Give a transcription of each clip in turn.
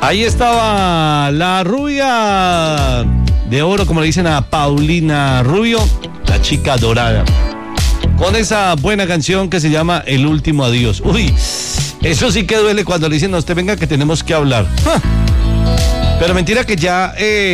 Ahí estaba la rubia de oro, como le dicen a Paulina Rubio, la chica dorada, con esa buena canción que se llama El Último Adiós. Uy, eso sí que duele cuando le dicen a usted, venga que tenemos que hablar. ¡Ja! Pero mentira que ya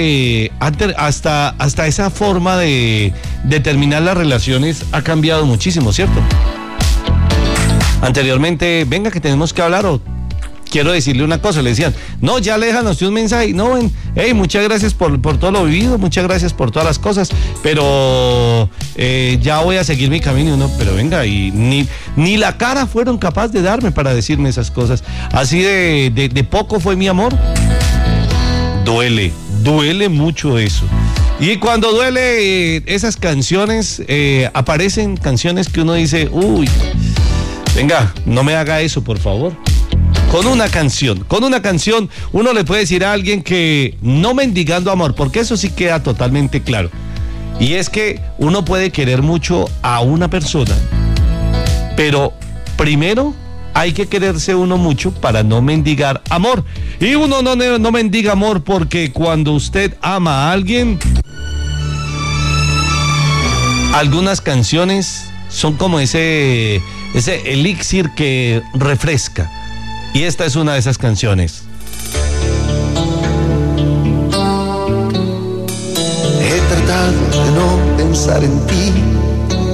hasta esa forma de terminar las relaciones ha cambiado muchísimo, ¿cierto? Anteriormente, venga que tenemos que hablar, o quiero decirle una cosa, le decían, no, ya le dejan a usted un mensaje, no, hey, muchas gracias por todo lo vivido, muchas gracias por todas las cosas, pero ya voy a seguir mi camino, no, pero venga, y ni la cara fueron capaces de darme para decirme esas cosas, así de poco fue mi amor. Duele mucho eso. Y cuando duele esas canciones, aparecen canciones que uno dice, uy, venga, no me haga eso, por favor. Con una canción uno le puede decir a alguien que no mendigando amor, porque eso sí queda totalmente claro. Y es que uno puede querer mucho a una persona, pero primero hay que quererse uno mucho para no mendigar amor. Y uno no mendiga amor, porque cuando usted ama a alguien, algunas canciones son como ese elixir que refresca. Y esta es una de esas canciones. He tratado de no pensar en ti,